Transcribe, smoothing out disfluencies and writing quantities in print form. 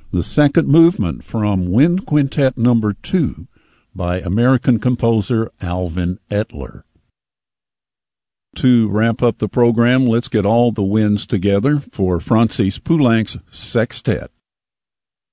the second movement from Wind Quintet No. 2 by American composer Alvin Etler. To wrap up the program, let's get all the winds together for Francis Poulenc's Sextet.